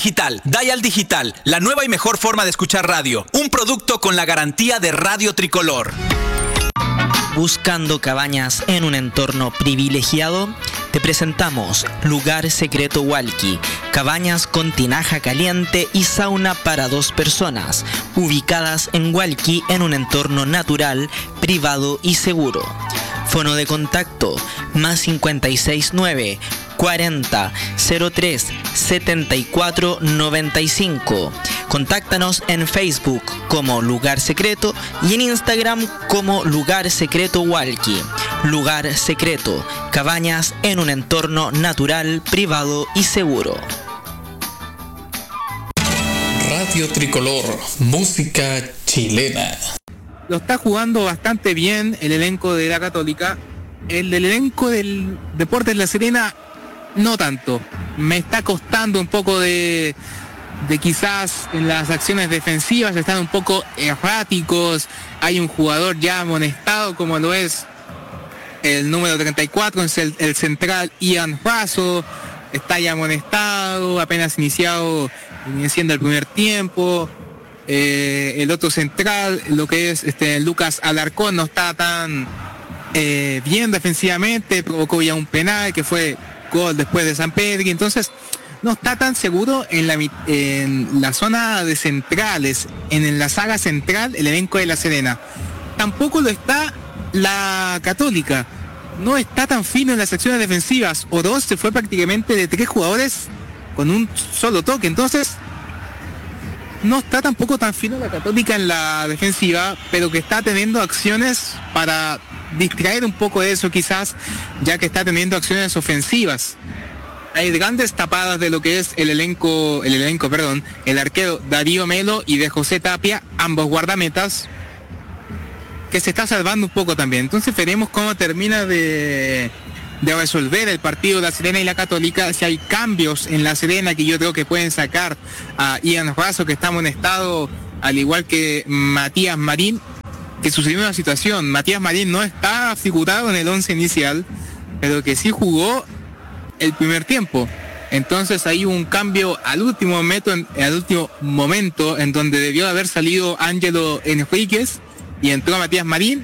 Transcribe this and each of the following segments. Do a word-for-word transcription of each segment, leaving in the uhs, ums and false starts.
Digital, Dial Digital, la nueva y mejor forma de escuchar radio. Un producto con la garantía de Radio Tricolor. Buscando cabañas en un entorno privilegiado, te presentamos Lugar Secreto Hualqui, cabañas con tinaja caliente y sauna para dos personas, ubicadas en Hualqui en un entorno natural, privado y seguro. Fono de contacto, más cincuenta y seis nueve, cuarenta, cero tres, setenta y cuatro noventa y cinco. Contáctanos en Facebook como Lugar Secreto y en Instagram como Lugar Secreto Hualqui. Lugar Secreto, cabañas en un entorno natural, privado y seguro. Radio Tricolor, música chilena. Lo está jugando bastante bien el elenco de la Católica. El del elenco del Deportes La Serena, no tanto. Me está costando un poco de, de quizás en las acciones defensivas, están un poco erráticos. Hay un jugador ya amonestado como lo es el número treinta y cuatro, es el, el central Ian Razo. Está ya amonestado, apenas iniciado, siendo el primer tiempo. Eh, el otro central, lo que es este Lucas Alarcón, no está tan eh, bien defensivamente, provocó ya un penal que fue gol después de Sampedri, entonces no está tan seguro en la, en la zona de centrales, en, en la saga central, el elenco de La Serena. Tampoco lo está la Católica, no está tan fino en las acciones defensivas. Oroz se fue prácticamente de tres jugadores con un solo toque, entonces no está tampoco tan fino la Católica en la defensiva, pero que está teniendo acciones para distraer un poco de eso quizás, ya que está teniendo acciones ofensivas. Hay grandes tapadas de lo que es el elenco, el elenco, perdón, el arquero Darío Melo y de José Tapia, ambos guardametas, que se está salvando un poco también. Entonces veremos cómo termina de... de resolver el partido de La Serena y la Católica, si hay cambios en La Serena que yo creo que pueden sacar a Ian Razo, que está amonestado, al igual que Matías Marín, que sucedió una situación. Matías Marín no está figurado en el once inicial, pero que sí jugó el primer tiempo. Entonces hay un cambio al último momento, en, al último momento, en donde debió haber salido Ángelo Enríquez y entró Matías Marín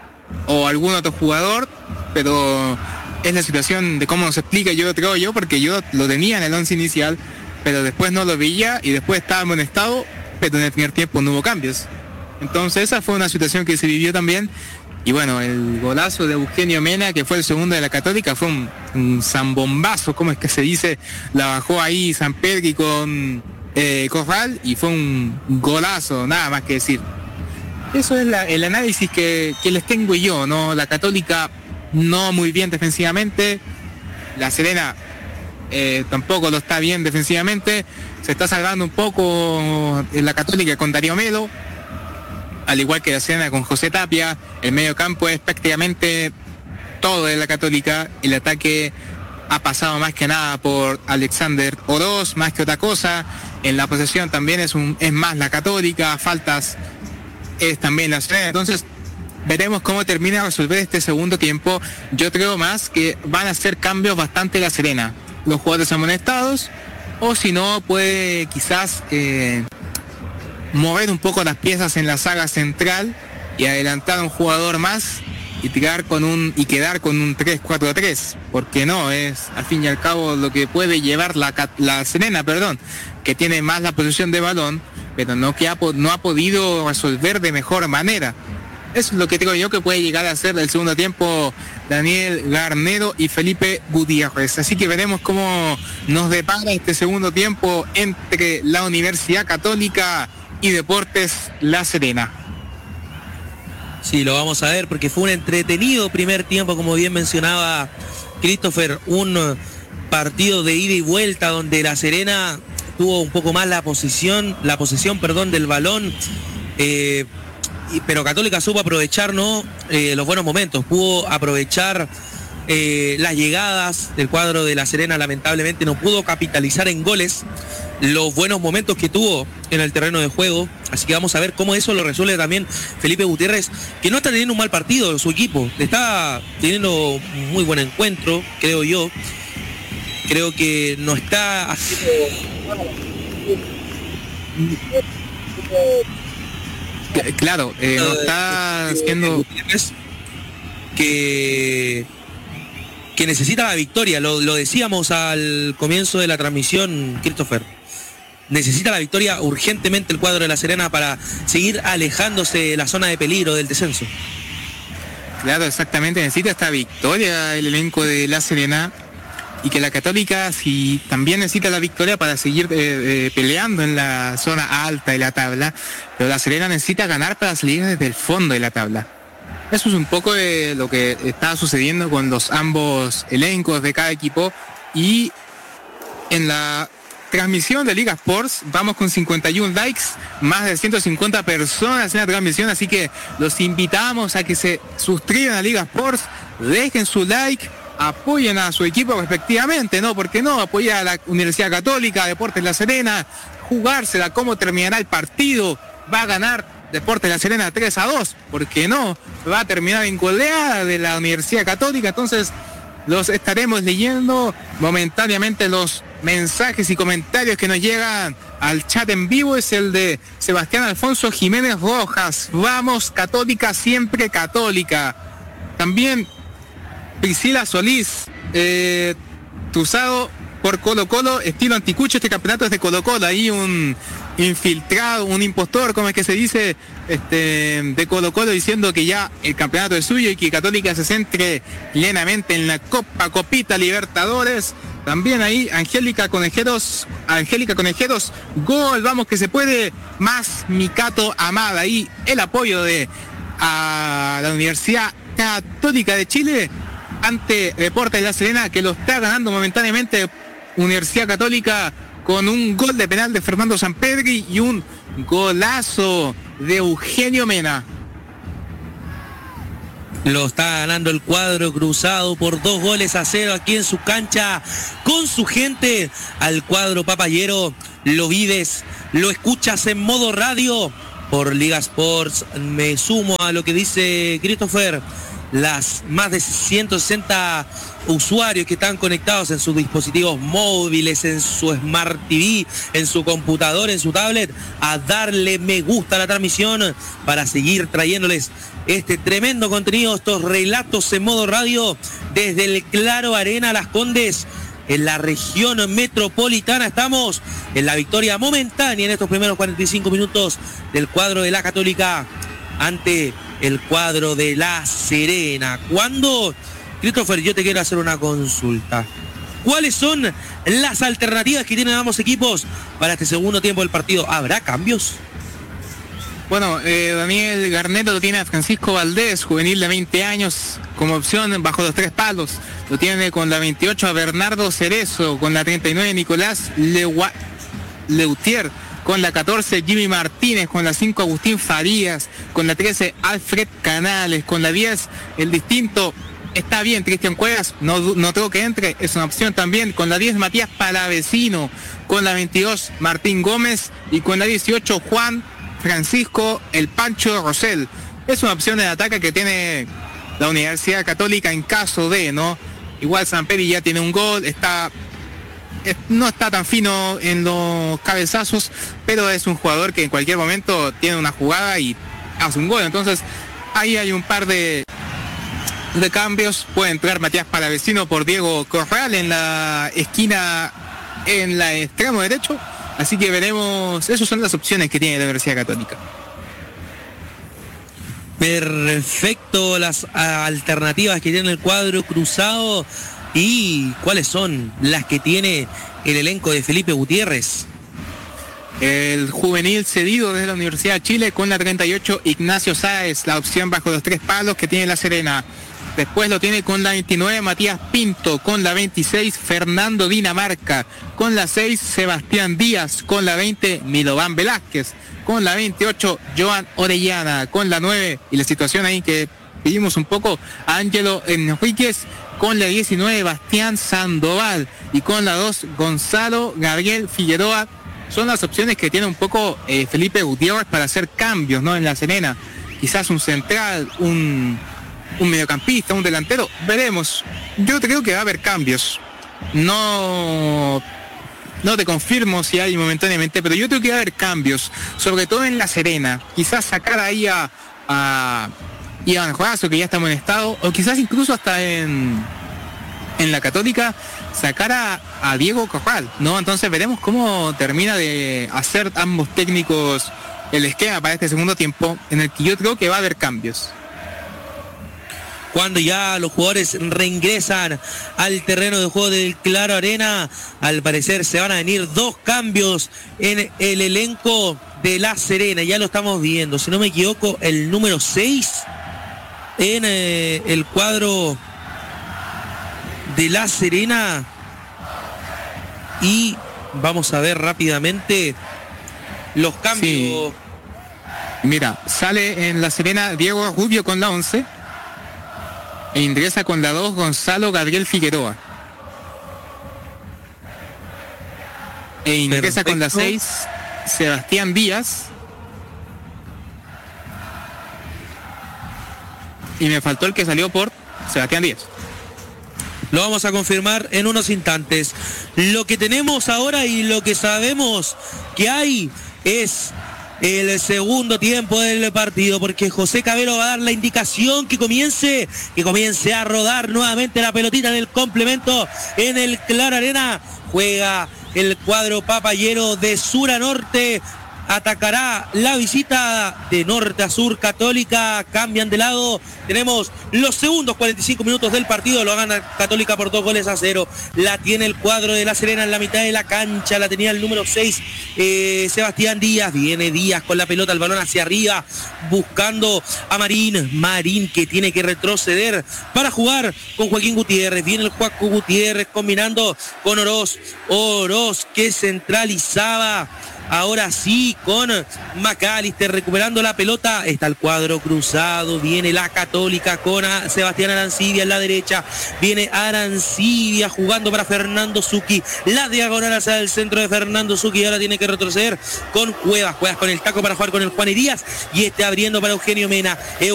o algún otro jugador, pero es la situación de cómo se explica, yo creo yo, porque yo lo tenía en el once inicial, pero después no lo veía y después estaba amonestado, pero en el primer tiempo no hubo cambios. Entonces esa fue una situación que se vivió también. Y bueno, el golazo de Eugenio Mena, que fue el segundo de la Católica, fue un, un zambombazo, ¿cómo es que se dice? La bajó ahí Sampedri con eh, Corral y fue un golazo, nada más que decir. Eso es la, el análisis que, que les tengo yo, ¿no? La Católica no muy bien defensivamente, La Serena eh, tampoco lo está bien defensivamente, se está salvando un poco en la Católica con Darío Melo, al igual que La Serena con José Tapia. El medio campo es prácticamente todo de la Católica, el ataque ha pasado más que nada por Alexander Oroz, más que otra cosa. En la posesión también es, un, es más la Católica, faltas es también La Serena. Entonces veremos cómo termina de resolver este segundo tiempo. Yo creo más que van a hacer cambios bastante La Serena, los jugadores amonestados, o si no puede quizás eh, mover un poco las piezas en la saga central y adelantar a un jugador más y tirar con un y quedar con un tres cuatro tres, porque no es al fin y al cabo lo que puede llevar la, la Serena, perdón, que tiene más la posesión de balón, pero no que ha, no ha podido resolver de mejor manera. Eso es lo que creo yo que puede llegar a ser el segundo tiempo Daniel Garnedo y Felipe Gutiérrez. Así que veremos cómo nos depara este segundo tiempo entre la Universidad Católica y Deportes La Serena. Sí, lo vamos a ver porque fue un entretenido primer tiempo, como bien mencionaba Christopher, un partido de ida y vuelta donde La Serena tuvo un poco más la posición, la posesión, perdón, del balón. Eh, pero Católica supo aprovechar, ¿no? eh, los buenos momentos, pudo aprovechar eh, las llegadas del cuadro de La Serena. Lamentablemente no pudo capitalizar en goles los buenos momentos que tuvo en el terreno de juego, así que vamos a ver cómo eso lo resuelve también Felipe Gutiérrez, que no está teniendo un mal partido su equipo, está teniendo un muy buen encuentro, creo yo. Creo que no está haciendo Claro, eh, no está haciendo que que necesita la victoria, lo, lo decíamos al comienzo de la transmisión, Christopher. Necesita la victoria urgentemente el cuadro de La Serena para seguir alejándose de la zona de peligro del descenso. Claro, exactamente, necesita esta victoria el elenco de La Serena, y que la Católica sí también necesita la victoria para seguir eh, eh, peleando en la zona alta de la tabla, pero La Serena necesita ganar para salir desde el fondo de la tabla. Eso es un poco de lo que está sucediendo con los ambos elencos de cada equipo. Y en la transmisión de Liga Sports vamos con cincuenta y uno likes, más de ciento cincuenta personas en la transmisión, así que los invitamos a que se suscriban a Liga Sports, dejen su like, apoyen a su equipo respectivamente, ¿no? ¿Por qué no? Apoya a la Universidad Católica, Deportes La Serena, jugársela, cómo terminará el partido, va a ganar Deportes La Serena tres a dos, ¿por qué no? Va a terminar en goleada de la Universidad Católica. Entonces los estaremos leyendo momentáneamente. Los mensajes y comentarios que nos llegan al chat en vivo es el de Sebastián Alfonso Jiménez Rojas: vamos Católica, siempre Católica. También Priscila Solís, eh, Tuzado por Colo Colo, estilo anticucho, este campeonato es de Colo Colo. Ahí un infiltrado, un impostor, como es que se dice, este, de Colo Colo, diciendo que ya el campeonato es suyo y que Católica se centre plenamente en la Copa Copita Libertadores. También ahí Angélica Conejeros, Angélica Conejeros, gol, vamos que se puede, más Micato Amada. Ahí el apoyo de a la Universidad Católica de Chile ante Deportes La Serena, que lo está ganando momentáneamente Universidad Católica con un gol de penal de Fernando Sampedri y un golazo de Eugenio Mena. Lo está ganando el cuadro cruzado por dos goles a cero aquí en su cancha, con su gente. Al cuadro papayero lo vives, lo escuchas en modo radio por Liga Sports. Me sumo a lo que dice Christopher. Las más de ciento sesenta usuarios que están conectados en sus dispositivos móviles, en su Smart T V, en su computador, en su tablet, a darle me gusta a la transmisión para seguir trayéndoles este tremendo contenido, estos relatos en modo radio desde el Claro Arena Las Condes, en la región metropolitana. Estamos en la victoria momentánea en estos primeros cuarenta y cinco minutos del cuadro de la Católica ante el cuadro de La Serena. Cuando, Christopher, yo te quiero hacer una consulta. ¿Cuáles son las alternativas que tienen ambos equipos para este segundo tiempo del partido? ¿Habrá cambios? Bueno, eh, Daniel Garneto lo tiene a Francisco Valdés, juvenil de veinte años, como opción bajo los tres palos. Lo tiene con la veintiocho a Bernardo Cerezo, con la treinta y nueve Nicolás Lewa- Leutier, con la catorce Jimmy Martínez, con la cinco Agustín Farías, con la trece Alfred Canales, con la diez el distinto, está bien, Cristian Cuevas, no, no creo que entre, es una opción también, con la diez Matías Palavecino, con la veintidós Martín Gómez y con la dieciocho Juan Francisco El Pancho Rosell. Es una opción de ataque que tiene la Universidad Católica en caso de, ¿no? Igual Samperi ya tiene un gol, está... no está tan fino en los cabezazos, pero es un jugador que en cualquier momento tiene una jugada y hace un gol. Entonces ahí hay un par de de cambios. Puede entrar Matías Palavecino por Diego Corral en la esquina, en la extremo derecho. Así que veremos, esas son las opciones que tiene la Universidad Católica. Perfecto, las alternativas que tiene el cuadro cruzado. ¿Y cuáles son las que tiene el elenco de Felipe Gutiérrez? El juvenil cedido desde la Universidad de Chile con la treinta y ocho Ignacio Sáez, la opción bajo los tres palos que tiene La Serena. Después lo tiene con la veintinueve Matías Pinto, con la veintiséis Fernando Dinamarca, con la seis Sebastián Díaz, con la veinte Milovan Velázquez, con la veintiocho Joan Orellana, con la nueve, y la situación ahí que pedimos un poco, Ángelo Enríquez, con la diecinueve Bastián Sandoval y con la dos Gonzalo Gabriel Figueroa. Son las opciones que tiene un poco eh, Felipe Gutiérrez para hacer cambios, ¿no? En La Serena, quizás un central, un, un mediocampista, un delantero, veremos. Yo creo que va a haber cambios. No, no te confirmo si hay momentáneamente, pero yo creo que va a haber cambios, sobre todo en La Serena. Quizás sacar ahí a, a Iván Juazo, que ya está en buen estado, o quizás incluso hasta en, en la Católica, sacar a, a Diego Corral, ¿no? Entonces veremos cómo termina de hacer ambos técnicos el esquema para este segundo tiempo, en el que yo creo que va a haber cambios. Cuando ya los jugadores reingresan al terreno de juego del Claro Arena, al parecer se van a venir dos cambios en el elenco de La Serena. Ya lo estamos viendo, si no me equivoco, el número seis en eh, el cuadro de La Serena. Y vamos a ver rápidamente los cambios. Sí. Mira, sale en La Serena Diego Rubio con la once. E ingresa con la dos Gonzalo Gabriel Figueroa. E ingresa Perfecto. Con la seis Sebastián Díaz. Y me faltó el que salió por Sebastián Díaz. Lo vamos a confirmar en unos instantes. Lo que tenemos ahora y lo que sabemos que hay es el segundo tiempo del partido, porque José Cabero va a dar la indicación que comience, que comience a rodar nuevamente la pelotita en el complemento en el Claro Arena. Juega el cuadro papayero de sur a norte. Atacará la visita de norte a sur Católica. Cambian de lado. Tenemos los segundos cuarenta y cinco minutos del partido. Lo gana Católica por dos goles a cero. La tiene el cuadro de La Serena en la mitad de la cancha. La tenía el número seis, eh, Sebastián Díaz. Viene Díaz con la pelota, el balón hacia arriba, buscando a Marín. Marín que tiene que retroceder para jugar con Joaquín Gutiérrez. Viene el Joaquín Gutiérrez combinando con Oroz. Oroz que centralizaba. Ahora sí, con McAllister recuperando la pelota. Está el cuadro cruzado. Viene la Católica con a Sebastián Arancibia en la derecha. Viene Arancibia jugando para Fernando Zucchi. La diagonal hacia el centro de Fernando Zucchi. Y ahora tiene que retroceder con Cuevas. Cuevas con el taco para jugar con el Juan Díaz. Y este abriendo para Eugenio Mena.